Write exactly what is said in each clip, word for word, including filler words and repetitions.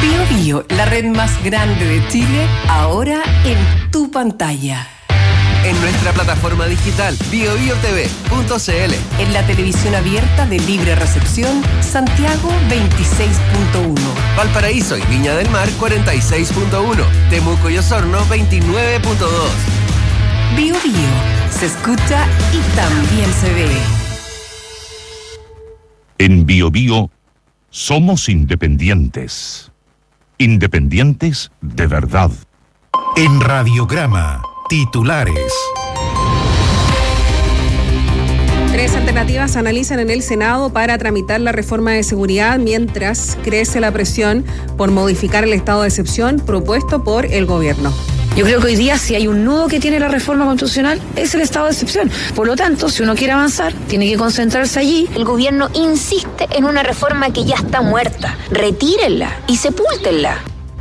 Bio Bio, la red más grande de Chile, ahora en tu pantalla. En nuestra plataforma digital bio bio t v punto c l. En la televisión abierta de libre recepción Santiago veintiséis punto uno. Valparaíso y Viña del Mar cuarenta y seis punto uno. Temuco y Osorno veintinueve punto dos. Bio Bio, se escucha y también se ve. En Bio Bio somos independientes. Independientes de verdad. En Radiograma, titulares. Tres alternativas se analizan en el Senado para tramitar la reforma de seguridad mientras crece la presión por modificar el estado de excepción propuesto por el gobierno. Yo creo que hoy día si hay un nudo que tiene la reforma constitucional es el estado de excepción. Por lo tanto, si uno quiere avanzar, tiene que concentrarse allí. El gobierno insiste en una reforma que ya está muerta. Retírenla y sepúltenla.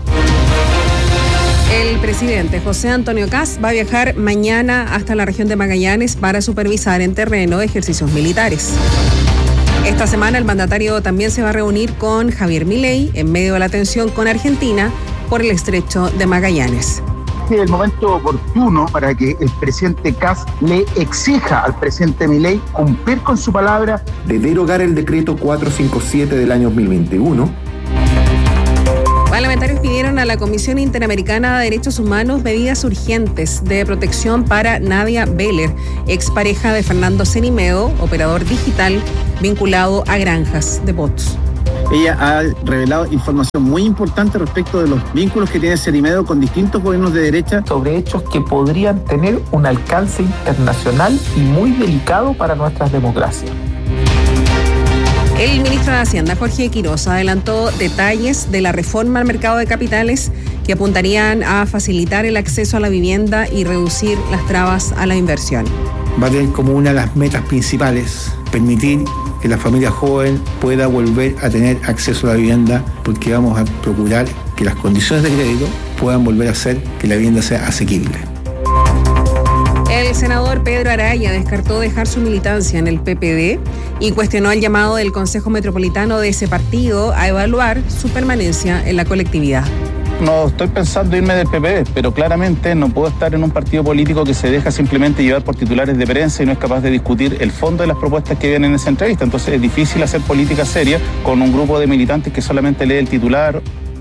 El presidente José Antonio Kast va a viajar mañana hasta la región de Magallanes para supervisar en terreno ejercicios militares. Esta semana el mandatario también se va a reunir con Javier Milei en medio de la tensión con Argentina por el estrecho de Magallanes. Este es el momento oportuno para que el presidente Kast le exija al presidente Milei cumplir con su palabra de derogar el decreto cuatrocientos cincuenta y siete del año dos mil veintiuno. Parlamentarios pidieron a la Comisión Interamericana de Derechos Humanos medidas urgentes de protección para Nadia Beller, expareja de Fernando Cenimeo, operador digital vinculado a granjas de bots. Ella ha revelado información muy importante respecto de los vínculos que tiene Cenimeo con distintos gobiernos de derecha sobre hechos que podrían tener un alcance internacional y muy delicado para nuestras democracias. El ministro de Hacienda, Jorge Quiroz, adelantó detalles de la reforma al mercado de capitales que apuntarían a facilitar el acceso a la vivienda y reducir las trabas a la inversión. Va a tener como una de las metas principales permitir que la familia joven pueda volver a tener acceso a la vivienda, porque vamos a procurar que las condiciones de crédito puedan volver a hacer que la vivienda sea asequible. El senador Pedro Araya descartó dejar su militancia en el P P D y cuestionó el llamado del Consejo Metropolitano de ese partido a evaluar su permanencia en la colectividad. No estoy pensando irme del P P D, pero claramente no puedo estar en un partido político que se deja simplemente llevar por titulares de prensa y no es capaz de discutir el fondo de las propuestas que vienen en esa entrevista. Entonces es difícil hacer política seria con un grupo de militantes que solamente lee el titular.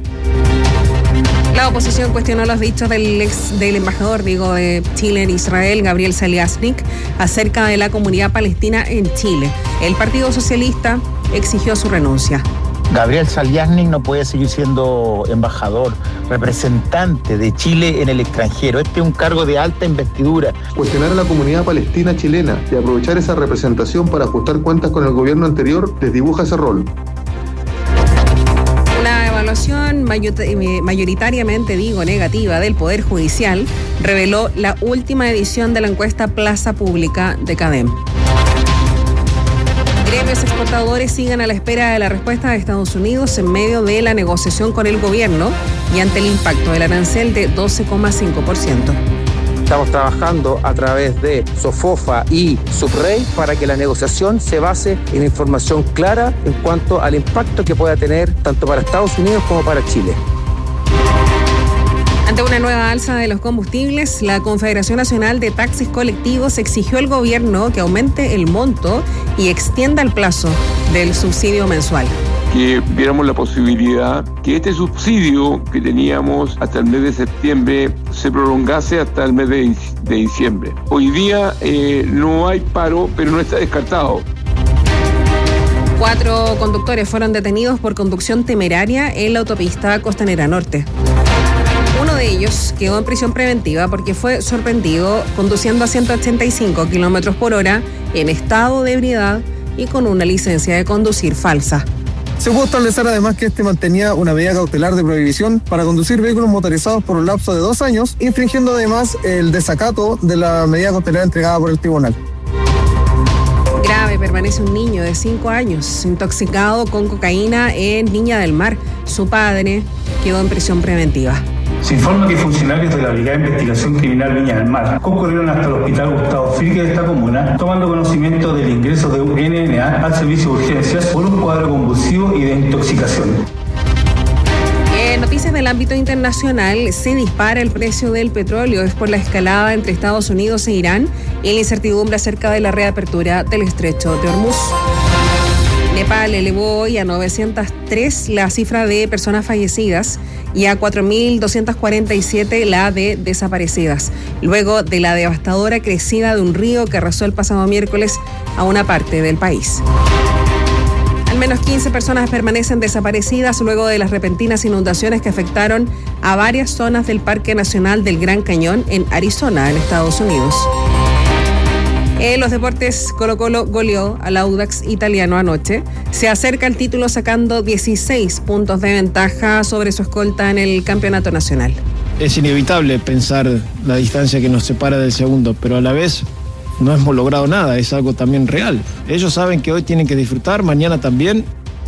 La oposición cuestionó los dichos del ex del embajador, digo, de Chile en Israel, Gabriel Saliasnik, acerca de la comunidad palestina en Chile. El Partido Socialista exigió su renuncia. Gabriel Saliasnik no puede seguir siendo embajador, representante de Chile en el extranjero. Este es un cargo de alta investidura. Cuestionar a la comunidad palestina chilena y aprovechar esa representación para ajustar cuentas con el gobierno anterior desdibuja ese rol. Una evaluación mayoritariamente, digo, negativa del Poder Judicial reveló la última edición de la encuesta Plaza Pública de CADEM. Gremios exportadores siguen a la espera de la respuesta de Estados Unidos en medio de la negociación con el gobierno y ante el impacto del arancel de doce coma cinco por ciento. Estamos trabajando a través de SOFOFA y SUBREI para que la negociación se base en información clara en cuanto al impacto que pueda tener tanto para Estados Unidos como para Chile. Ante una nueva alza de los combustibles, la Confederación Nacional de Taxis Colectivos exigió al gobierno que aumente el monto y extienda el plazo del subsidio mensual. Que viéramos la posibilidad que este subsidio que teníamos hasta el mes de septiembre se prolongase hasta el mes de, de diciembre. Hoy día eh, no hay paro, pero no está descartado. Cuatro conductores fueron detenidos por conducción temeraria en la autopista Costanera Norte. Uno de ellos quedó en prisión preventiva porque fue sorprendido conduciendo a ciento ochenta y cinco kilómetros por hora en estado de ebriedad y con una licencia de conducir falsa. Se pudo establecer además que este mantenía una medida cautelar de prohibición para conducir vehículos motorizados por un lapso de dos años, infringiendo además el desacato de la medida cautelar entregada por el tribunal. Grave permanece un niño de cinco años intoxicado con cocaína en Viña del Mar. Su padre quedó en prisión preventiva. Se informa que funcionarios de la Brigada de Investigación Criminal Viña del Mar concurrieron hasta el Hospital Gustavo Fricke de esta comuna, tomando conocimiento del ingreso de un N N A al servicio de urgencias por un cuadro convulsivo y de intoxicación. En noticias del ámbito internacional, se dispara el precio del petróleo. Es por la escalada entre Estados Unidos e Irán y la incertidumbre acerca de la reapertura del estrecho de Hormuz. Nepal elevó hoy a novecientas tres la cifra de personas fallecidas y a cuatro mil doscientas cuarenta y siete la de desaparecidas, luego de la devastadora crecida de un río que arrasó el pasado miércoles a una parte del país. Al menos quince personas permanecen desaparecidas luego de las repentinas inundaciones que afectaron a varias zonas del Parque Nacional del Gran Cañón en Arizona, en Estados Unidos. En los deportes, Colo-Colo goleó al Audax italiano anoche. Se acerca al título sacando dieciséis puntos de ventaja sobre su escolta en el campeonato nacional. Es inevitable pensar la distancia que nos separa del segundo, pero a la vez no hemos logrado nada, es algo también real. Ellos saben que hoy tienen que disfrutar, mañana también.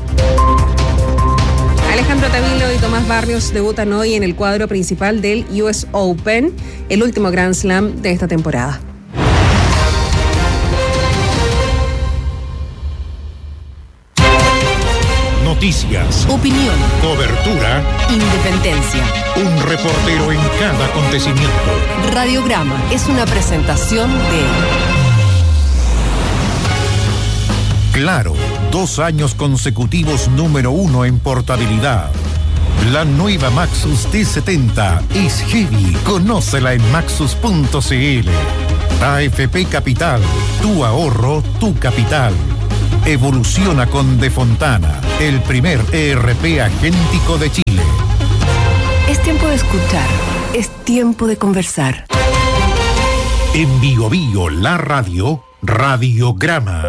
Alejandro Tavilo y Tomás Barrios debutan hoy en el cuadro principal del U S Open, el último Grand Slam de esta temporada. Noticias, opinión, cobertura, independencia. Un reportero en cada acontecimiento. Radiograma es una presentación de Claro, dos años consecutivos número uno en portabilidad. La nueva Maxus T setenta es heavy. Conócela en maxus punto c l. A F P Capital, tu ahorro, tu capital. Evoluciona con De Fontana, el primer E R P agéntico de Chile. Es tiempo de escuchar, es tiempo de conversar. En Bio Bio, la radio, Radiograma.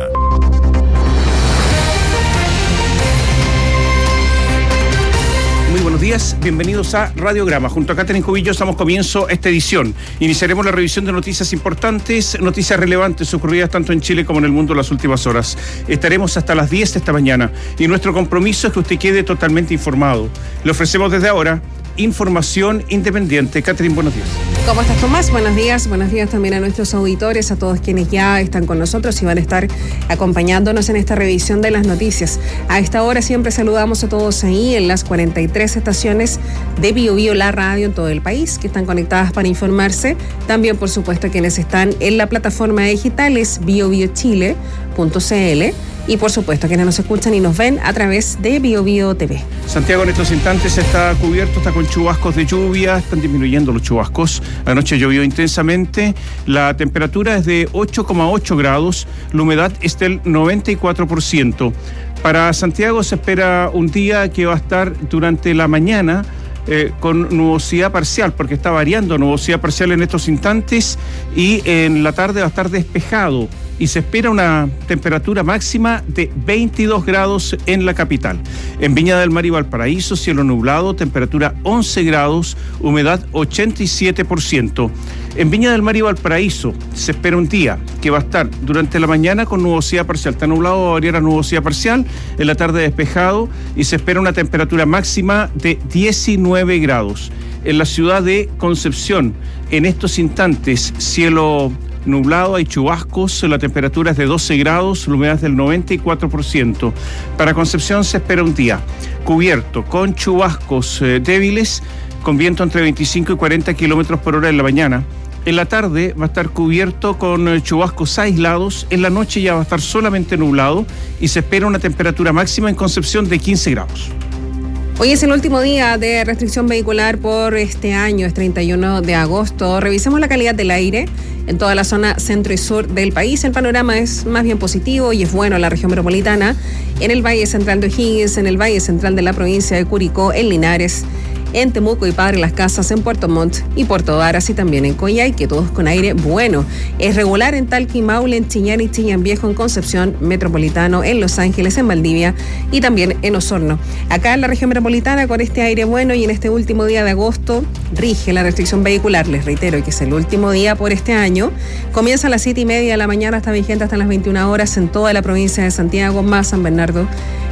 Muy buenos días, bienvenidos a Radiograma. Junto a Catherine Cubillos damos comienzo a esta edición. Iniciaremos la revisión de noticias importantes, noticias relevantes ocurridas tanto en Chile como en el mundo en las últimas horas. Estaremos hasta las diez de esta mañana y nuestro compromiso es que usted quede totalmente informado. Le ofrecemos desde ahora información independiente. Catherine, buenos días. ¿Cómo estás, Tomás? Buenos días. Buenos días también a nuestros auditores, a todos quienes ya están con nosotros y van a estar acompañándonos en esta revisión de las noticias. A esta hora siempre saludamos a todos ahí en las cuarenta y tres estaciones de Bio Bio, la radio en todo el país, que están conectadas para informarse. También, por supuesto, quienes están en la plataforma digital es bio bio chile punto c l. Y por supuesto, quienes nos escuchan y nos ven a través de Bio Bio T V. Santiago en estos instantes está cubierto, está con chubascos de lluvia, están disminuyendo los chubascos. Anoche llovió intensamente, la temperatura es de ocho coma ocho grados, la humedad es del noventa y cuatro por ciento. Para Santiago se espera un día que va a estar durante la mañana Eh, con nubosidad parcial, porque está variando nubosidad parcial en estos instantes, y en la tarde va a estar despejado y se espera una temperatura máxima de veintidós grados en la capital. En Viña del Mar y Valparaíso, cielo nublado, temperatura once grados, humedad ochenta y siete por ciento. En Viña del Mar y Valparaíso se espera un día que va a estar durante la mañana con nubosidad parcial. Está nublado, va a variar a nubosidad parcial, en la tarde despejado y se espera una temperatura máxima de diecinueve grados. En la ciudad de Concepción, en estos instantes, cielo nublado, hay chubascos, la temperatura es de doce grados, la humedad es del noventa y cuatro por ciento. Para Concepción se espera un día cubierto con chubascos eh, débiles, con viento entre veinticinco y cuarenta kilómetros por hora en la mañana. En la tarde va a estar cubierto con eh, chubascos aislados, en la noche ya va a estar solamente nublado y se espera una temperatura máxima en Concepción de quince grados. Hoy es el último día de restricción vehicular por este año, es treinta y uno de agosto. Revisemos la calidad del aire en toda la zona centro y sur del país. El panorama es más bien positivo y es bueno en la región metropolitana, en el Valle Central de O'Higgins, en el Valle Central de la provincia de Curicó, en Linares, en Temuco y Padre Las Casas, en Puerto Montt y Puerto Varas y también en Coyhaique, todos con aire bueno. Es regular en Talca y Maule, en Chillán y Chillán Viejo, en Concepción, Metropolitano, en Los Ángeles, en Valdivia y también en Osorno. Acá en la región metropolitana, con este aire bueno y en este último día de agosto, rige la restricción vehicular. Les reitero que es el último día por este año. Comienza a las siete y media de la mañana, está vigente hasta las veintiuna horas en toda la provincia de Santiago, más San Bernardo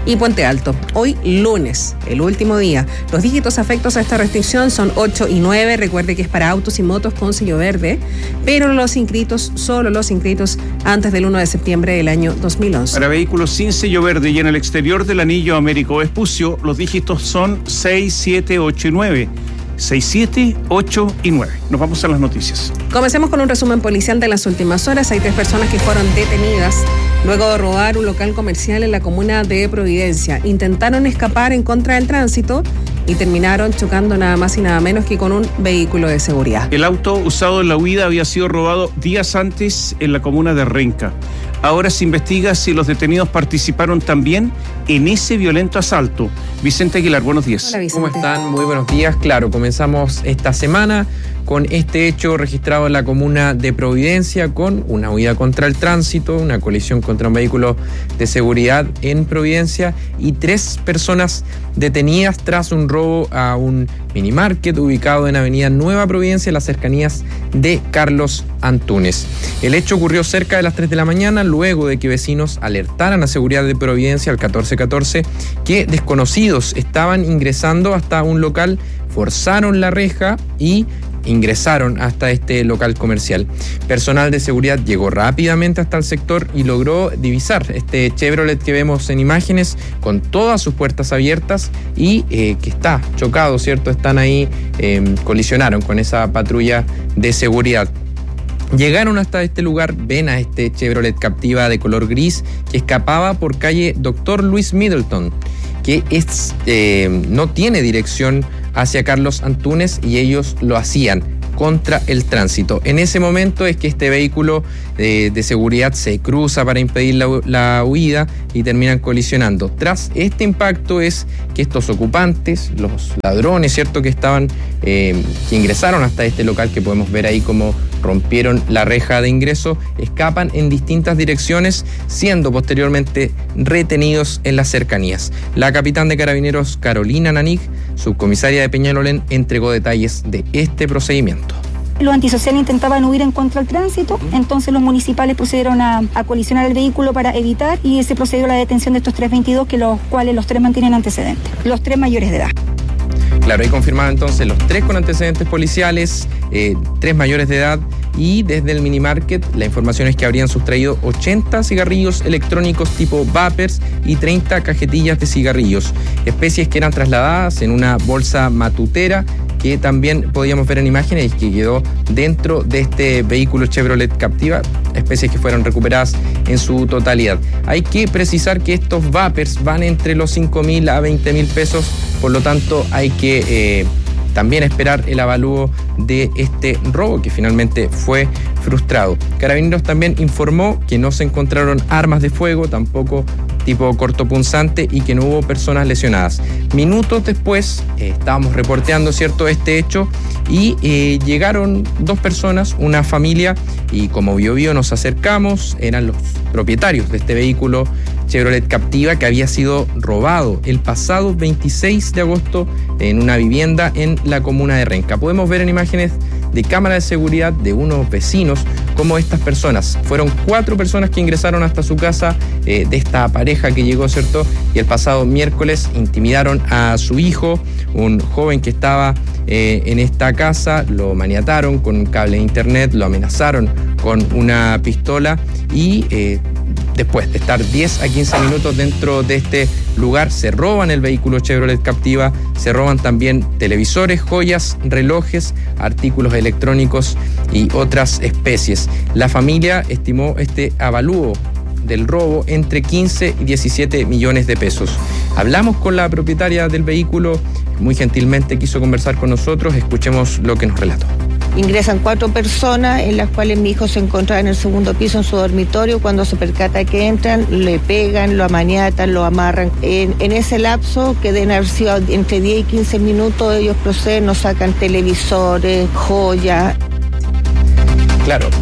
y Puente Alto. Hoy lunes, el último día. Los dígitos afectos a esta restricción son ocho y nueve. Recuerde que es para autos y motos con sello verde, pero los inscritos, solo los inscritos antes del uno de septiembre del año dos mil once. Para vehículos sin sello verde y en el exterior del anillo Américo Vespucio, los dígitos son seis, siete, ocho y nueve. seis, siete, ocho y nueve. Nos vamos a las noticias. Comencemos con un resumen policial de las últimas horas. Hay tres personas que fueron detenidas luego de robar un local comercial en la comuna de Providencia. Intentaron escapar en contra del tránsito y terminaron chocando nada más y nada menos que con un vehículo de seguridad. El auto usado en la huida había sido robado días antes en la comuna de Renca. Ahora se investiga si los detenidos participaron también en ese violento asalto. Vicente Aguilar, buenos días. Hola, Vicente. ¿Cómo están? Muy buenos días. Claro, comenzamos esta semana con este hecho registrado en la comuna de Providencia, con una huida contra el tránsito, una colisión contra un vehículo de seguridad en Providencia y tres personas detenidas tras un robo a un minimarket ubicado en Avenida Nueva Providencia, en las cercanías de Carlos Antunes. El hecho ocurrió cerca de las tres de la mañana, luego de que vecinos alertaran a Seguridad de Providencia al catorce catorce que desconocidos estaban ingresando hasta un local, forzaron la reja y ingresaron hasta este local comercial. Personal de seguridad llegó rápidamente hasta el sector y logró divisar este Chevrolet que vemos en imágenes con todas sus puertas abiertas y eh, que está chocado, ¿cierto? Están ahí, eh, colisionaron con esa patrulla de seguridad. Llegaron hasta este lugar, ven a este Chevrolet Captiva de color gris que escapaba por calle Doctor Luis Middleton, que es, eh, no tiene dirección hacia Carlos Antunes y ellos lo hacían contra el tránsito. En ese momento es que este vehículo de, de seguridad se cruza para impedir la, la huida y terminan colisionando. Tras este impacto es que estos ocupantes, los ladrones, ¿cierto?, que estaban, eh, que ingresaron hasta este local, que podemos ver ahí como rompieron la reja de ingreso, escapan en distintas direcciones, siendo posteriormente retenidos en las cercanías. La capitán de Carabineros, Carolina Nanig, subcomisaria de Peñalolén, entregó detalles de este procedimiento. Los antisociales intentaban huir en contra del tránsito, entonces los municipales procedieron a, a colisionar el vehículo para evitar y se procedió a la detención de estos tres veintidós, que los cuales los tres mantienen antecedentes, los tres mayores de edad. Claro, ahí confirmado entonces los tres con antecedentes policiales, eh, tres mayores de edad, y desde el minimarket la información es que habrían sustraído ochenta cigarrillos electrónicos tipo vapers y treinta cajetillas de cigarrillos, especies que eran trasladadas en una bolsa matutera que también podíamos ver en imágenes y que quedó dentro de este vehículo Chevrolet Captiva, especies que fueron recuperadas en su totalidad. Hay que precisar que estos vapers van entre los cinco mil a veinte mil pesos, por lo tanto hay que eh, también esperar el avalúo de este robo que finalmente fue frustrado. Carabineros también informó que no se encontraron armas de fuego, tampoco tipo cortopunzante, y que no hubo personas lesionadas. Minutos después eh, estábamos reporteando, ¿cierto?, este hecho y eh, llegaron dos personas, una familia, y como Bio Bio nos acercamos, eran los propietarios de este vehículo Chevrolet Captiva que había sido robado el pasado veintiséis de agosto en una vivienda en la comuna de Renca. Podemos ver en imágenes de cámara de seguridad de unos vecinos cómo estas personas, fueron cuatro personas que ingresaron hasta su casa eh, de esta pareja que llegó, ¿cierto?, y el pasado miércoles intimidaron a su hijo, un joven que estaba eh, en esta casa, lo maniataron con un cable de internet, lo amenazaron con una pistola y eh, después de estar diez a quince minutos dentro de este lugar, se roban el vehículo Chevrolet Captiva, se roban también televisores, joyas, relojes, artículos electrónicos y otras especies. La familia estimó este avalúo del robo entre quince y diecisiete millones de pesos. Hablamos con la propietaria del vehículo, muy gentilmente quiso conversar con nosotros, escuchemos lo que nos relató. Ingresan cuatro personas, en las cuales mi hijo se encontraba en el segundo piso en su dormitorio. Cuando se percata que entran, le pegan, lo amaniatan, lo amarran. En, en ese lapso, que deben haber sido entre diez y quince minutos, ellos proceden, nos sacan televisores, joyas. Claro,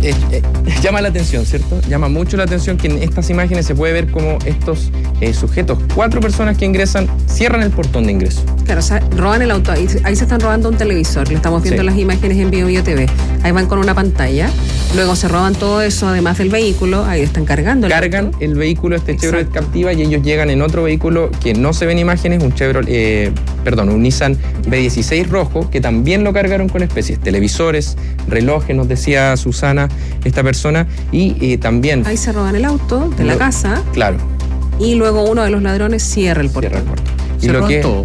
eh, eh, llama la atención, ¿cierto? Llama mucho la atención que en estas imágenes se puede ver como estos eh, sujetos, cuatro personas que ingresan, cierran el portón de ingreso. Claro, o sea, roban el auto, ahí, ahí se están robando un televisor, lo estamos viendo en Sí. las imágenes en Bio Bio T V. Ahí van con una pantalla, luego se roban todo eso, además del vehículo, ahí están cargando. El Cargan auto. el vehículo, este Chevrolet Exacto. Captiva, y ellos llegan en otro vehículo que no se ven imágenes, un Chevrolet, eh, perdón, un Nissan B dieciséis rojo, que también lo cargaron con especies, televisores, relojes, nos decía Susana, esta persona, y eh, también... Ahí se roban el auto de la Lo- casa Claro. y luego uno de los ladrones cierra el portón. Cierra el portón. Se Y lo roban que todo.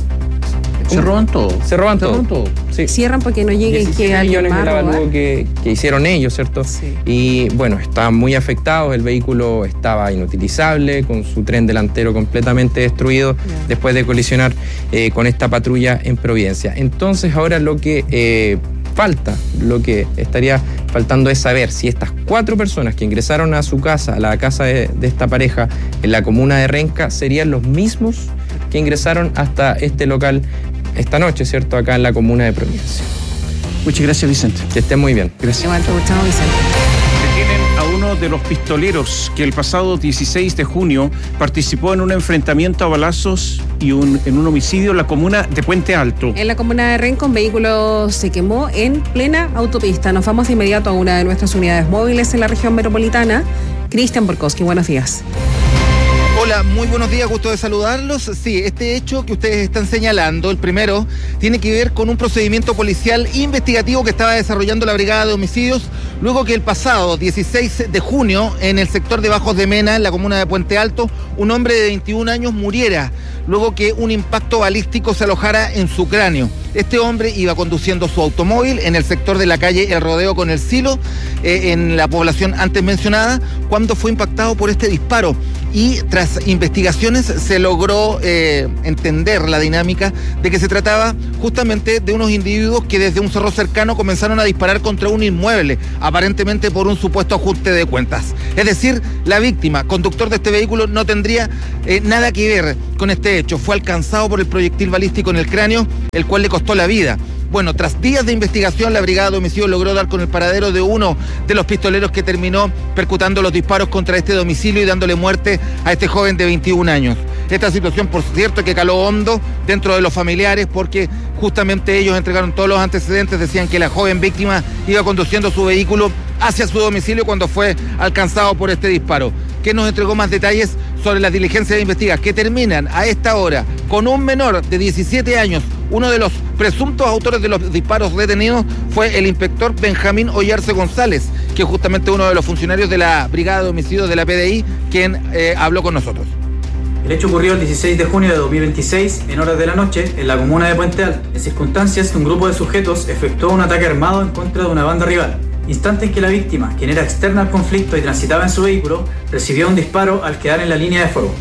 Se roban todo. Se roban Se todo. roban todo. Sí. Cierran porque no llegue diecisiete que alguien millones más del a robar. avalúo que, que hicieron ellos, ¿cierto? Sí. Y bueno, estaban muy afectados, el vehículo estaba inutilizable, con su tren delantero completamente destruido después de colisionar eh, con esta patrulla en Providencia. Entonces ahora lo que eh, falta, lo que estaría faltando es saber si estas cuatro personas que ingresaron a su casa, a la casa de, de esta pareja en la comuna de Renca, serían los mismos que ingresaron hasta este local esta noche, ¿cierto? Acá en la comuna de Providencia. Muchas gracias, Vicente. Que estén muy bien. Gracias. Igual, chao, Vicente. Detienen a uno de los pistoleros que el pasado dieciséis de junio participó en un enfrentamiento a balazos y un, en un homicidio en la comuna de Puente Alto. En la comuna de Renca, un vehículo se quemó en plena autopista. Nos vamos de inmediato a una de nuestras unidades móviles en la región metropolitana. Cristian Borkowski, buenos días. Hola, muy buenos días, gusto de saludarlos. Sí, este hecho que ustedes están señalando, el primero, tiene que ver con un procedimiento policial investigativo que estaba desarrollando la Brigada de Homicidios, luego que el pasado dieciséis de junio, en el sector de Bajos de Mena, en la comuna de Puente Alto, un hombre de veintiún años muriera, luego que un impacto balístico se alojara en su cráneo. Este hombre iba conduciendo su automóvil en el sector de la calle El Rodeo con el Silo, eh, en la población antes mencionada, cuando fue impactado por este disparo. Y tras investigaciones se logró eh, entender la dinámica de que se trataba justamente de unos individuos que desde un cerro cercano comenzaron a disparar contra un inmueble, aparentemente por un supuesto ajuste de cuentas. Es decir, la víctima, conductor de este vehículo, no tendría eh, nada que ver con este hecho. Fue alcanzado por el proyectil balístico en el cráneo, el cual le costó la vida. Bueno, tras días de investigación, la Brigada de Homicidios logró dar con el paradero de uno de los pistoleros que terminó percutando los disparos contra este domicilio y dándole muerte a este joven de veintiún años. Esta situación, por cierto, que caló hondo dentro de los familiares porque justamente ellos entregaron todos los antecedentes, decían que la joven víctima iba conduciendo su vehículo hacia su domicilio cuando fue alcanzado por este disparo. ¿Qué nos entregó más detalles sobre las diligencias de investigación que terminan a esta hora con un menor de diecisiete años? Uno de los presuntos autores de los disparos detenidos fue el inspector Benjamín Ollarse González, que es justamente uno de los funcionarios de la Brigada de Homicidios de la P D I, quien eh, habló con nosotros. El hecho ocurrió el dieciséis de junio de dos mil veintiséis, en horas de la noche, en la comuna de Puente Alto, en circunstancias que un grupo de sujetos efectuó un ataque armado en contra de una banda rival. Instante en que la víctima, quien era externa al conflicto y transitaba en su vehículo, recibió un disparo al quedar en la línea de fuego.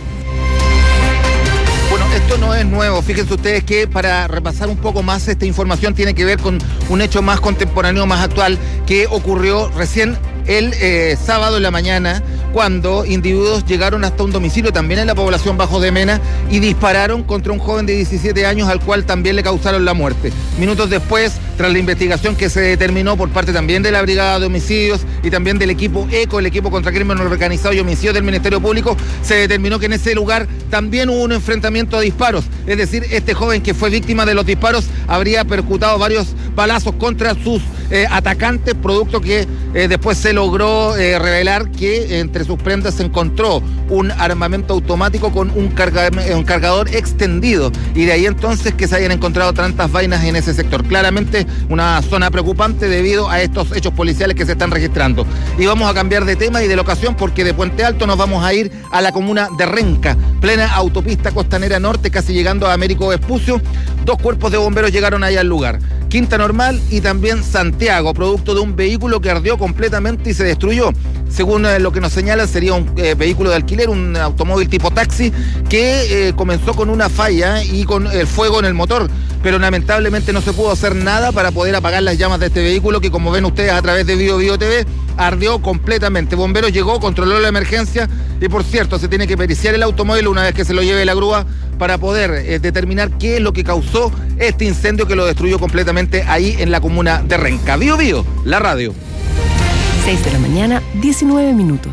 Bueno, esto no es nuevo. Fíjense ustedes que para repasar un poco más esta información tiene que ver con un hecho más contemporáneo, más actual, que ocurrió recién el eh, sábado en la mañana, cuando individuos llegaron hasta un domicilio también en la población Bajo de Mena y dispararon contra un joven de diecisiete años al cual también le causaron la muerte. Minutos después, tras la investigación que se determinó por parte también de la Brigada de Homicidios y también del equipo ECO, el equipo contra crimen organizado y homicidios del Ministerio Público, se determinó que en ese lugar también hubo un enfrentamiento a disparos. Es decir, este joven que fue víctima de los disparos habría percutado varios balazos contra sus eh, atacantes, producto que eh, después se logró eh, revelar que entre sus prendas se encontró un armamento automático con un, carga, un cargador extendido, y de ahí entonces que se hayan encontrado tantas vainas en ese sector. Claramente una zona preocupante debido a estos hechos policiales que se están registrando. Y vamos a cambiar de tema y de locación, porque de Puente Alto nos vamos a ir a la comuna de Renca, plena autopista costanera norte, casi llegando a Américo Vespucio. Dos cuerpos de bomberos llegaron ahí al lugar, Quinta Normal y también Santiago, producto de un vehículo que ardió completamente y se destruyó. Según eh, lo que nos señalan, sería un eh, vehículo de alquiler, un automóvil tipo taxi, que eh, comenzó con una falla y con el fuego en el motor, pero lamentablemente no se pudo hacer nada para poder apagar las llamas de este vehículo que, como ven ustedes a través de Bio Bio T V, ardió completamente. Bomberos llegó, controló la emergencia y, por cierto, se tiene que periciar el automóvil una vez que se lo lleve la grúa para poder eh, determinar qué es lo que causó este incendio que lo destruyó completamente ahí en la comuna de Renca. Bio Bio, la radio. seis de la mañana, diecinueve minutos.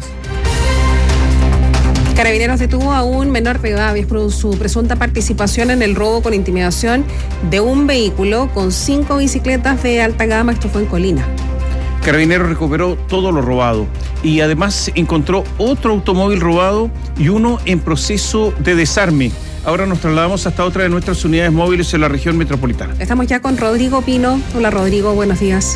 Carabineros detuvo a un menor de edad por su presunta participación en el robo con intimidación de un vehículo con cinco bicicletas de alta gama. Esto fue en Colina. Carabineros recuperó todo lo robado y además encontró otro automóvil robado y uno en proceso de desarme. Ahora nos trasladamos hasta otra de nuestras unidades móviles en la región metropolitana. Estamos ya con Rodrigo Pino. Hola Rodrigo, buenos días.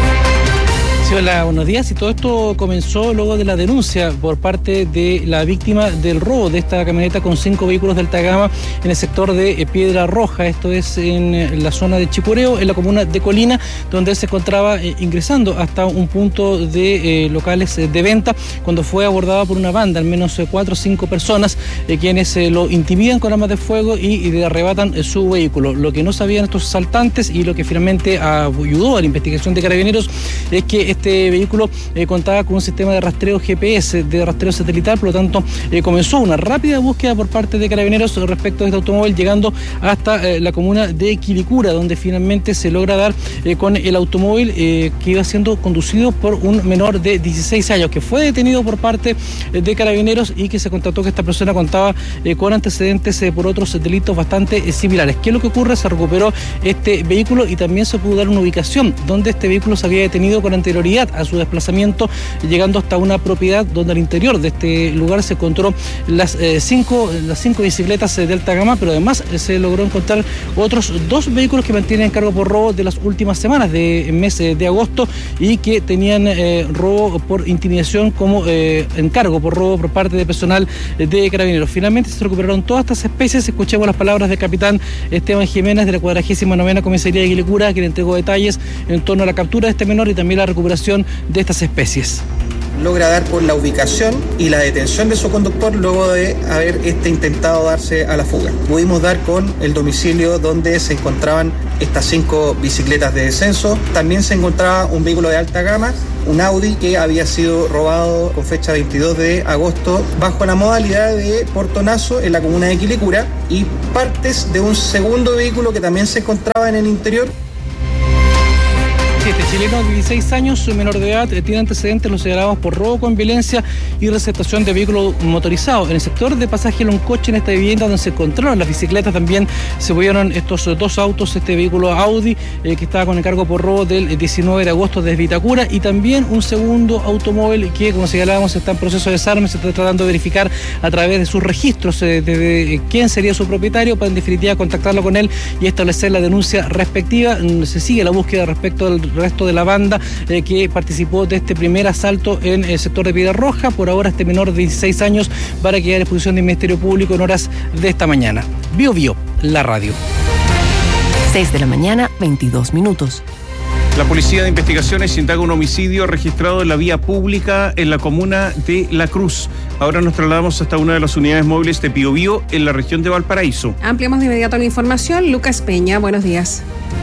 Sí, hola, buenos días. Y todo esto comenzó luego de la denuncia por parte de la víctima del robo de esta camioneta con cinco vehículos de alta gama en el sector de Piedra Roja. Esto es en la zona de Chipureo, en la comuna de Colina, donde él se encontraba eh, ingresando hasta un punto de eh, locales eh, de venta cuando fue abordado por una banda, al menos eh, cuatro o cinco personas, eh, quienes eh, lo intimidan con armas de fuego y, y le arrebatan eh, su vehículo. Lo que no sabían estos asaltantes y lo que finalmente ayudó a la investigación de Carabineros es que este vehículo eh, contaba con un sistema de rastreo G P S, de rastreo satelital, por lo tanto eh, comenzó una rápida búsqueda por parte de Carabineros respecto de este automóvil, llegando hasta eh, la comuna de Quilicura, donde finalmente se logra dar eh, con el automóvil eh, que iba siendo conducido por un menor de dieciséis años, que fue detenido por parte eh, de Carabineros y que se constató que esta persona contaba eh, con antecedentes eh, por otros delitos bastante eh, similares. ¿Qué es lo que ocurre? Se recuperó este vehículo y también se pudo dar una ubicación donde este vehículo se había detenido con anterioridad a su desplazamiento, llegando hasta una propiedad donde al interior de este lugar se encontró las eh, cinco las cinco bicicletas eh, de alta gama, pero además eh, se logró encontrar otros dos vehículos que mantienen en cargo por robo de las últimas semanas de mes eh, de agosto y que tenían eh, robo por intimidación como eh, encargo por robo por parte de personal eh, de Carabineros. Finalmente se recuperaron todas estas especies. Escuchemos las palabras del capitán Esteban Jiménez de la cuadragésima novena Comisaría de Quilicura, quien entregó detalles en torno a la captura de este menor y también la recuperación de estas especies. Logra dar con la ubicación y la detención de su conductor luego de haber este intentado darse a la fuga. Pudimos dar con el domicilio donde se encontraban estas cinco bicicletas de descenso. También se encontraba un vehículo de alta gama, un Audi, que había sido robado con fecha veintidós de agosto bajo la modalidad de portonazo en la comuna de Quilicura, y partes de un segundo vehículo que también se encontraba en el interior. Este chileno de dieciséis años, menor de edad, tiene antecedentes los señalados por robo con violencia y receptación de vehículos motorizados. En el sector de pasaje Loncoche, en esta vivienda donde se encontraron las bicicletas, también se vieron estos dos autos, este vehículo Audi eh, que estaba con encargo por robo del diecinueve de agosto desde Vitacura, y también un segundo automóvil que, como señalábamos, está en proceso de desarme. Se está tratando de verificar a través de sus registros eh, de, de quién sería su propietario para en definitiva contactarlo con él y establecer la denuncia respectiva. Se sigue la búsqueda respecto al resto de la banda eh, que participó de este primer asalto en el sector de Piedra Roja. Por ahora este menor de dieciséis años va a quedar a disposición del Ministerio Público en horas de esta mañana. Bio Bio, la radio. seis de la mañana, veintidós minutos. La Policía de Investigaciones indaga un homicidio registrado en la vía pública en la comuna de La Cruz. Ahora nos trasladamos hasta una de las unidades móviles de Bio Bio en la región de Valparaíso. Ampliamos de inmediato la información. Lucas Peña, buenos días.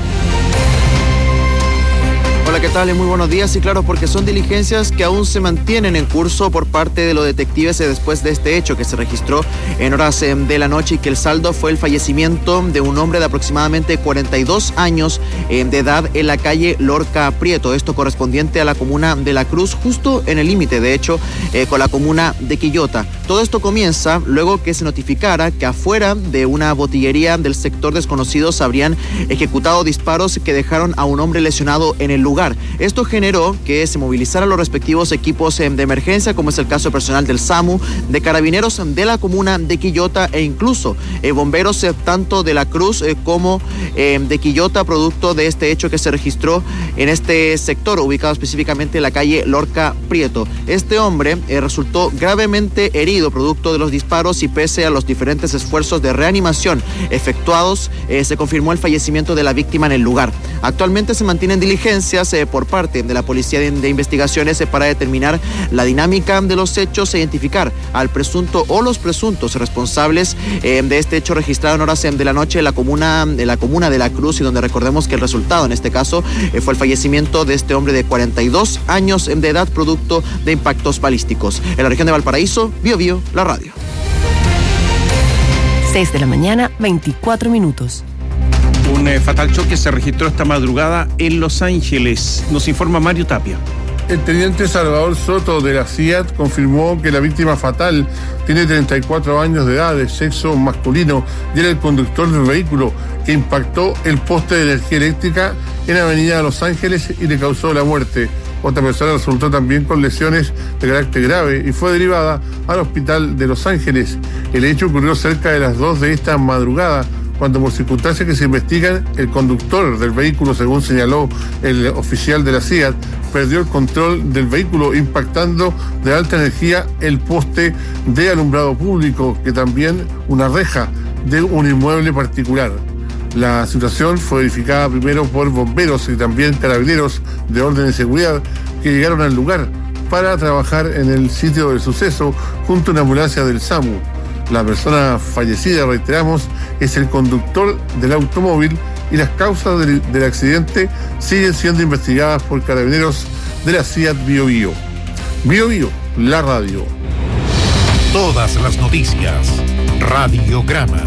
Hola, ¿qué tal? Muy buenos días. Y claro, porque son diligencias que aún se mantienen en curso por parte de los detectives después de este hecho que se registró en horas de la noche y que el saldo fue el fallecimiento de un hombre de aproximadamente cuarenta y dos años de edad en la calle Lorca Prieto. Esto correspondiente a la comuna de La Cruz, justo en el límite, de hecho, eh, con la comuna de Quillota. Todo esto comienza luego que se notificara que afuera de una botillería del sector desconocido se habrían ejecutado disparos que dejaron a un hombre lesionado en el lugar. Esto generó que se movilizaran los respectivos equipos de emergencia, como es el caso de personal del SAMU, de Carabineros de la comuna de Quillota e incluso eh, bomberos eh, tanto de La Cruz eh, como eh, de Quillota, producto de este hecho que se registró en este sector, ubicado específicamente en la calle Lorca Prieto. Este hombre eh, resultó gravemente herido producto de los disparos y pese a los diferentes esfuerzos de reanimación efectuados, eh, se confirmó el fallecimiento de la víctima en el lugar. Actualmente se mantienen diligencias eh, por parte de la Policía de, de Investigaciones eh, para determinar la dinámica de los hechos e identificar al presunto o los presuntos responsables eh, de este hecho registrado en horas eh, de la noche en la comuna, de la comuna de La Cruz, y donde recordemos que el resultado en este caso eh, fue el fallecimiento de este hombre de cuarenta y dos años de edad producto de impactos balísticos. En la región de Valparaíso, Bio Bio, la radio. seis de la mañana, veinticuatro minutos. Un eh, fatal choque se registró esta madrugada en Los Ángeles. Nos informa Mario Tapia. El teniente Salvador Soto de la C I A T confirmó que la víctima fatal tiene treinta y cuatro años de edad, de sexo masculino, y era el conductor del vehículo que impactó el poste de energía eléctrica en Avenida Los Ángeles y le causó la muerte. Otra persona resultó también con lesiones de carácter grave y fue derivada al hospital de Los Ángeles. El hecho ocurrió cerca de las dos de esta madrugada, cuando por circunstancias que se investigan, el conductor del vehículo, según señaló el oficial de la C I A T, perdió el control del vehículo, impactando de alta energía el poste de alumbrado público, que también una reja de un inmueble particular. La situación fue verificada primero por bomberos y también carabineros de orden de seguridad que llegaron al lugar para trabajar en el sitio del suceso junto a una ambulancia del SAMU. La persona fallecida, reiteramos, es el conductor del automóvil y las causas del, del accidente siguen siendo investigadas por carabineros de la C I A T Bio Bio. Bio Bio, la radio. Todas las noticias. Radiograma.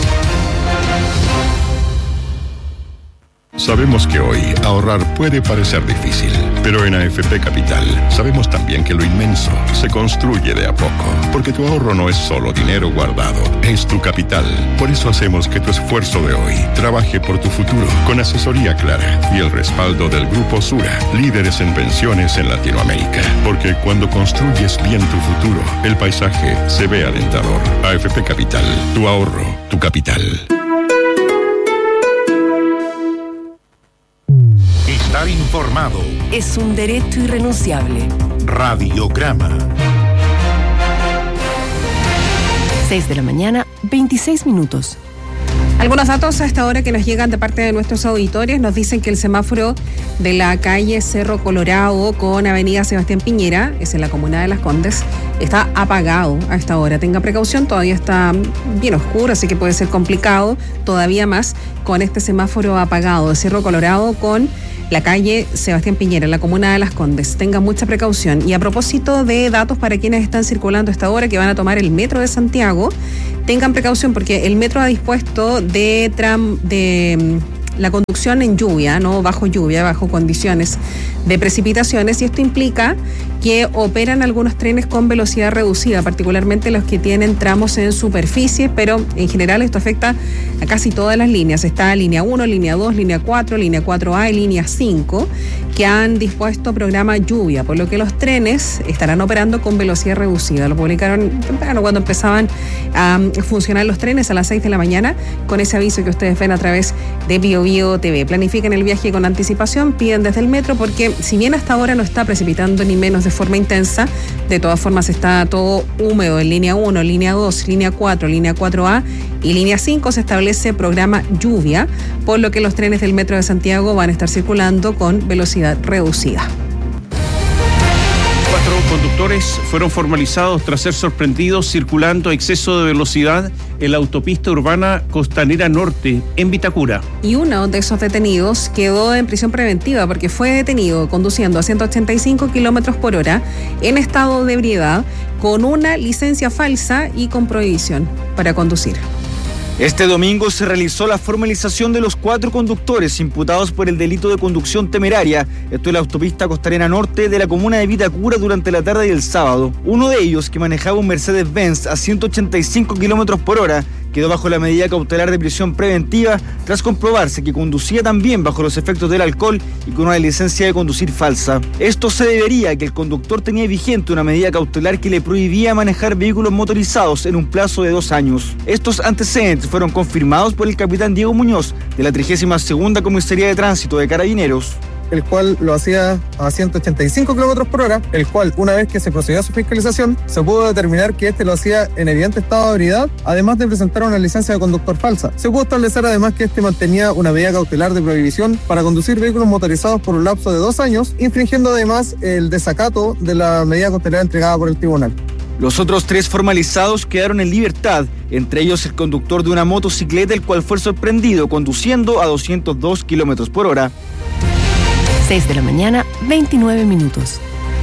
Sabemos que hoy ahorrar puede parecer difícil, pero en A F P Capital sabemos también que lo inmenso se construye de a poco, porque tu ahorro no es solo dinero guardado, es tu capital. Por eso hacemos que tu esfuerzo de hoy trabaje por tu futuro, con asesoría clara y el respaldo del Grupo Sura, líderes en pensiones en Latinoamérica. Porque cuando construyes bien tu futuro, el paisaje se ve alentador. A F P Capital, tu ahorro, tu capital. Estar informado es un derecho irrenunciable. Radiograma. seis de la mañana, veintiséis minutos. Algunos datos a esta hora que nos llegan de parte de nuestros auditores nos dicen que el semáforo de la calle Cerro Colorado con Avenida Sebastián Piñera, es en la comuna de Las Condes, está apagado a esta hora. Tenga precaución, todavía está bien oscuro, así que puede ser complicado todavía más con este semáforo apagado de Cerro Colorado con la calle Sebastián Piñera, en la comuna de Las Condes. Tengan mucha precaución. Y a propósito de datos para quienes están circulando a esta hora que van a tomar el metro de Santiago, tengan precaución porque el metro ha dispuesto de tram de la conducción en lluvia, no bajo lluvia, bajo condiciones de precipitaciones, y esto implica que operan algunos trenes con velocidad reducida, particularmente los que tienen tramos en superficie, pero en general esto afecta a casi todas las líneas. Está línea uno, línea dos, línea cuatro, línea cuatro A y línea cinco, que han dispuesto programa lluvia, por lo que los trenes estarán operando con velocidad reducida. Lo publicaron temprano cuando empezaban a funcionar los trenes a las seis de la mañana, con ese aviso que ustedes ven a través de Bio Bio T V. Planifiquen el viaje con anticipación, piden desde el metro, porque si bien hasta ahora no está precipitando ni menos de forma intensa, de todas formas está todo húmedo en línea uno, línea dos, línea cuatro, línea cuatro A y línea cinco. Se establece programa lluvia, por lo que los trenes del metro de Santiago van a estar circulando con velocidad reducida. Cuatro conductores fueron formalizados tras ser sorprendidos circulando a exceso de velocidad en la autopista urbana Costanera Norte, en Vitacura. Y uno de esos detenidos quedó en prisión preventiva porque fue detenido conduciendo a ciento ochenta y cinco kilómetros por hora en estado de ebriedad, con una licencia falsa y con prohibición para conducir. Este domingo se realizó la formalización de los cuatro conductores imputados por el delito de conducción temeraria, esto en la autopista Costanera Norte de la comuna de Vitacura durante la tarde del sábado. Uno de ellos, que manejaba un Mercedes-Benz a ciento ochenta y cinco kilómetros por hora, quedó bajo la medida cautelar de prisión preventiva tras comprobarse que conducía también bajo los efectos del alcohol y con una licencia de conducir falsa. Esto se debería a que el conductor tenía vigente una medida cautelar que le prohibía manejar vehículos motorizados en un plazo de dos años. Estos antecedentes fueron confirmados por el capitán Diego Muñoz de la trigésima segunda Comisaría de Tránsito de Carabineros, el cual lo hacía a ciento ochenta y cinco kilómetros por hora, el cual, una vez que se procedió a su fiscalización, se pudo determinar que este lo hacía en evidente estado de ebriedad, además de presentar una licencia de conductor falsa. Se pudo establecer además que este mantenía una medida cautelar de prohibición para conducir vehículos motorizados por un lapso de dos años, infringiendo además el desacato de la medida cautelar entregada por el tribunal. Los otros tres formalizados quedaron en libertad, entre ellos el conductor de una motocicleta, el cual fue sorprendido conduciendo a doscientos dos kilómetros por hora. seis de la mañana, veintinueve minutos.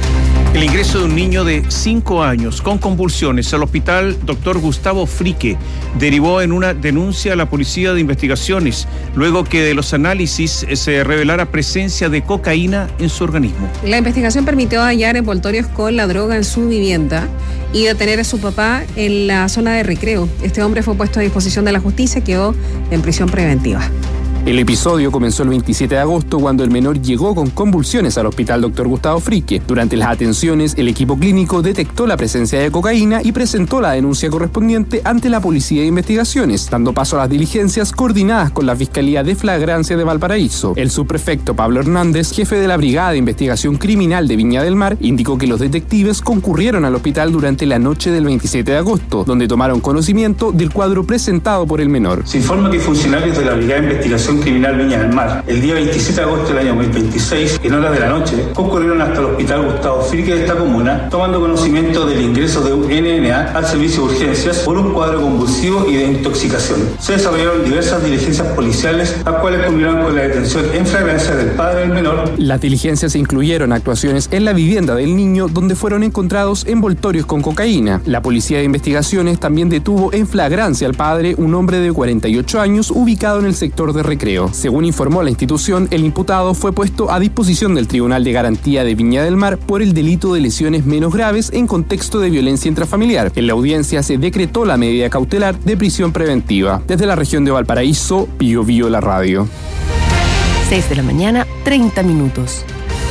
El ingreso de un niño de cinco años con convulsiones al hospital doctor Gustavo Frique derivó en una denuncia a la Policía de Investigaciones, luego que de los análisis se revelara presencia de cocaína en su organismo. La investigación permitió hallar envoltorios con la droga en su vivienda y detener a su papá en la zona de recreo. Este hombre fue puesto a disposición de la justicia y quedó en prisión preventiva. El episodio comenzó el veintisiete de agosto cuando el menor llegó con convulsiones al hospital doctor Gustavo Frique. Durante las atenciones, el equipo clínico detectó la presencia de cocaína y presentó la denuncia correspondiente ante la Policía de Investigaciones, dando paso a las diligencias coordinadas con la Fiscalía de Flagrancia de Valparaíso. El subprefecto Pablo Hernández, jefe de la Brigada de Investigación Criminal de Viña del Mar, indicó que los detectives concurrieron al hospital durante la noche del veintisiete de agosto, donde tomaron conocimiento del cuadro presentado por el menor. Se informa que funcionarios de la Brigada de Investigación Criminal Viña del Mar, el día veintisiete de agosto del año dos mil veintiséis, en horas de la noche, concurrieron hasta el hospital Gustavo Frique de esta comuna, tomando conocimiento del ingreso de un N N A al servicio de urgencias por un cuadro convulsivo y de intoxicación. Se desarrollaron diversas diligencias policiales, las cuales culminaron con la detención en flagrancia del padre del menor. Las diligencias incluyeron actuaciones en la vivienda del niño, donde fueron encontrados envoltorios con cocaína. La Policía de Investigaciones también detuvo en flagrancia al padre, un hombre de cuarenta y ocho años, ubicado en el sector de recreo. Según informó la institución, el imputado fue puesto a disposición del Tribunal de Garantía de Viña del Mar por el delito de lesiones menos graves en contexto de violencia intrafamiliar. En la audiencia se decretó la medida cautelar de prisión preventiva. Desde la región de Valparaíso, Pío Pío la radio. seis de la mañana, treinta minutos.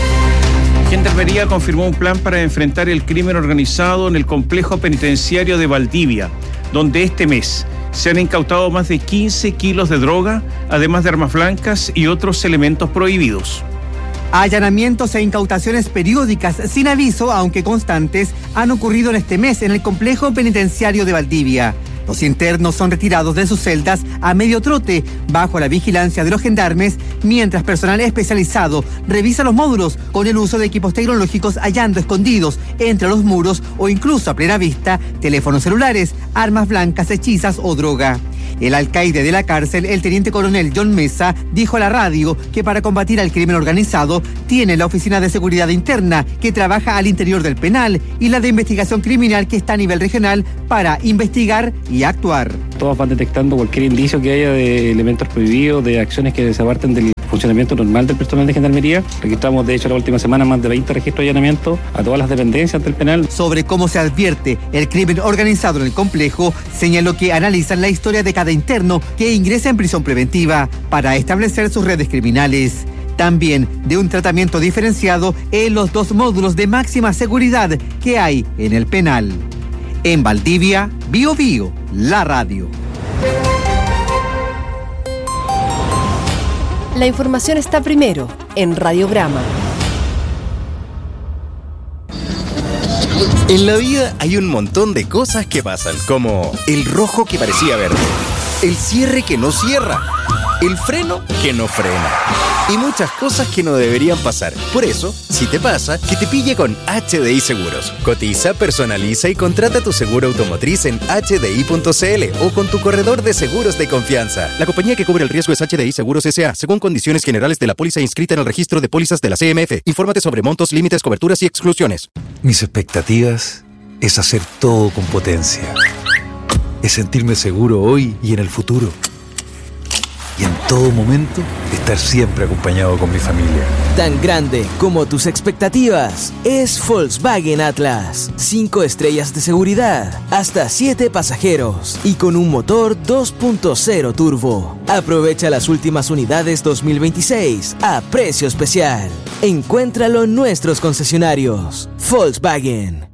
Gendarmería confirmó un plan para enfrentar el crimen organizado en el complejo penitenciario de Valdivia, donde este mes se han incautado más de quince kilos de droga, además de armas blancas y otros elementos prohibidos. Allanamientos e incautaciones periódicas sin aviso, aunque constantes, han ocurrido en este mes en el complejo penitenciario de Valdivia. Los internos son retirados de sus celdas a medio trote, bajo la vigilancia de los gendarmes, mientras personal especializado revisa los módulos con el uso de equipos tecnológicos, hallando escondidos entre los muros o incluso a plena vista teléfonos celulares, armas blancas, hechizas o droga. El alcaide de la cárcel, el teniente coronel John Mesa, dijo a la radio que para combatir al crimen organizado tiene la Oficina de Seguridad Interna, que trabaja al interior del penal, y la de Investigación Criminal, que está a nivel regional para investigar y actuar. Todos van detectando cualquier indicio que haya de elementos prohibidos, de acciones que se aparten del funcionamiento normal del personal de Gendarmería. Registramos, de hecho, la última semana más de veinte registros de allanamiento a todas las dependencias del penal. Sobre cómo se advierte el crimen organizado en el complejo, señaló que analizan la historia de cada interno que ingresa en prisión preventiva para establecer sus redes criminales. También de un tratamiento diferenciado en los dos módulos de máxima seguridad que hay en el penal. En Valdivia, Bío Bío, la radio. La información está primero en Radiograma. En la vida hay un montón de cosas que pasan, como el rojo que parecía verde, el cierre que no cierra, el freno que no frena, y muchas cosas que no deberían pasar. Por eso, si te pasa, que te pille con H D I Seguros. Cotiza, personaliza y contrata tu seguro automotriz en H D I punto C L o con tu corredor de seguros de confianza. La compañía que cubre el riesgo es H D I Seguros S A, según condiciones generales de la póliza inscrita en el registro de pólizas de la C M F. Infórmate sobre montos, límites, coberturas y exclusiones. Mis expectativas es hacer todo con potencia. Es sentirme seguro hoy y en el futuro. Y en todo momento, estar siempre acompañado con mi familia. Tan grande como tus expectativas es Volkswagen Atlas. Cinco estrellas de seguridad, hasta siete pasajeros y con un motor dos punto cero turbo. Aprovecha las últimas unidades dos mil veintiséis a precio especial. Encuéntralo en nuestros concesionarios. Volkswagen.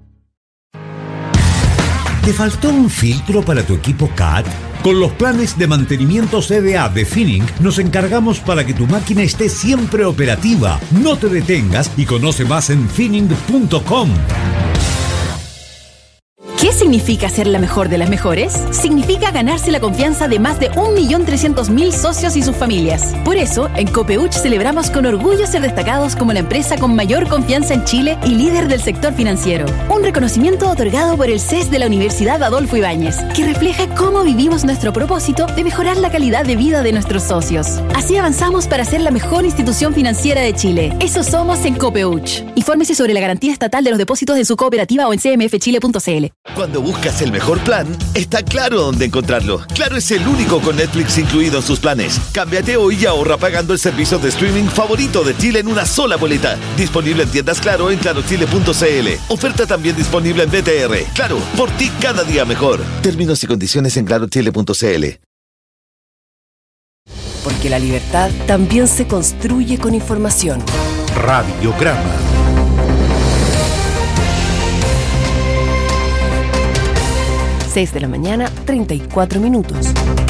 ¿Te faltó un filtro para tu equipo C A T? Con los planes de mantenimiento C D A de Finning nos encargamos para que tu máquina esté siempre operativa. No te detengas y conoce más en finning punto com. ¿Qué significa ser la mejor de las mejores? Significa ganarse la confianza de más de un millón trescientos mil socios y sus familias. Por eso, en Copeuch celebramos con orgullo ser destacados como la empresa con mayor confianza en Chile y líder del sector financiero. Un reconocimiento otorgado por el C E S de la Universidad Adolfo Ibáñez, que refleja cómo vivimos nuestro propósito de mejorar la calidad de vida de nuestros socios. Así avanzamos para ser la mejor institución financiera de Chile. Eso somos en Copeuch. Infórmese sobre la garantía estatal de los depósitos de su cooperativa o en c m f chile punto c l. Cuando buscas el mejor plan, está claro dónde encontrarlo. Claro es el único con Netflix incluido en sus planes. Cámbiate hoy y ahorra pagando el servicio de streaming favorito de Chile en una sola boleta. Disponible en tiendas Claro en claro chile punto c l. Oferta también disponible en B T R. Claro, por ti cada día mejor. Términos y condiciones en claro chile punto c l. Porque la libertad también se construye con información. Radiograma. seis de la mañana, treinta y cuatro minutos.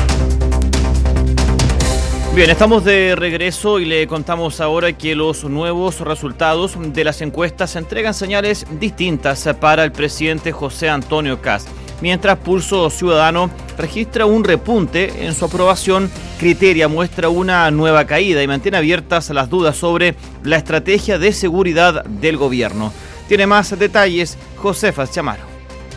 Bien, estamos de regreso y le contamos ahora que los nuevos resultados de las encuestas entregan señales distintas para el presidente José Antonio Kast. Mientras Pulso Ciudadano registra un repunte en su aprobación, Criteria muestra una nueva caída y mantiene abiertas las dudas sobre la estrategia de seguridad del gobierno. Tiene más detalles Josefa Chamaro.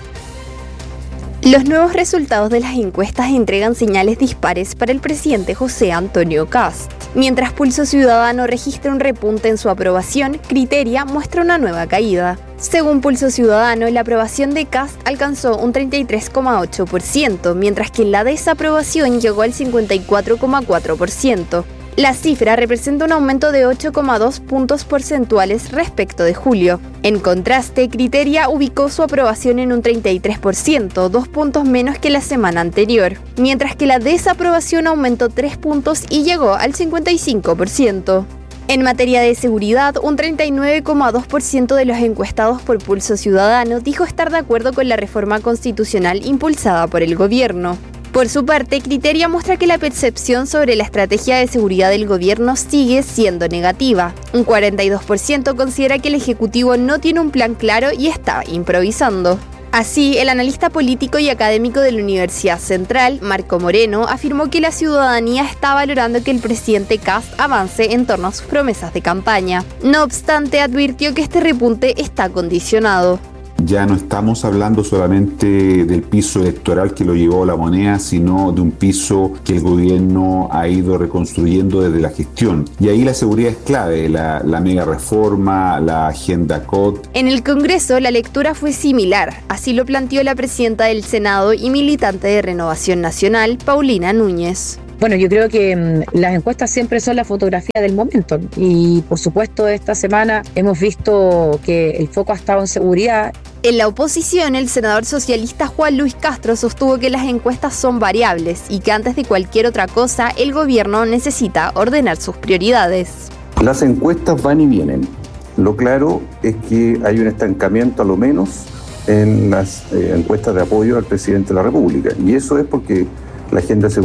Los nuevos resultados de las encuestas entregan señales dispares para el presidente José Antonio Kast. Mientras Pulso Ciudadano registra un repunte en su aprobación, Criteria muestra una nueva caída. Según Pulso Ciudadano, la aprobación de Kast alcanzó un treinta y tres coma ocho por ciento, mientras que la desaprobación llegó al cincuenta y cuatro coma cuatro por ciento. La cifra representa un aumento de ocho coma dos puntos porcentuales respecto de julio. En contraste, Criteria ubicó su aprobación en un treinta y tres por ciento, dos puntos menos que la semana anterior, mientras que la desaprobación aumentó tres puntos y llegó al cincuenta y cinco por ciento. En materia de seguridad, un treinta y nueve coma dos por ciento de los encuestados por Pulso Ciudadano dijo estar de acuerdo con la reforma constitucional impulsada por el gobierno. Por su parte, Criteria muestra que la percepción sobre la estrategia de seguridad del gobierno sigue siendo negativa. Un cuarenta y dos por ciento considera que el Ejecutivo no tiene un plan claro y está improvisando. Así, el analista político y académico de la Universidad Central, Marco Moreno, afirmó que la ciudadanía está valorando que el presidente Kast avance en torno a sus promesas de campaña. No obstante, advirtió que este repunte está condicionado. Ya no estamos hablando solamente del piso electoral que lo llevó a La Moneda, sino de un piso que el gobierno ha ido reconstruyendo desde la gestión. Y ahí la seguridad es clave, la, la mega reforma, la agenda C O D. En el Congreso la lectura fue similar, así lo planteó la presidenta del Senado y militante de Renovación Nacional, Paulina Núñez. Bueno, yo creo que mmm, las encuestas siempre son la fotografía del momento y por supuesto esta semana hemos visto que el foco ha estado en seguridad. En la oposición, el senador socialista Juan Luis Castro sostuvo que las encuestas son variables y que antes de cualquier otra cosa el gobierno necesita ordenar sus prioridades. Las encuestas van y vienen. Lo claro es que hay un estancamiento a lo menos en las eh, encuestas de apoyo al presidente de la República y eso es porque la agenda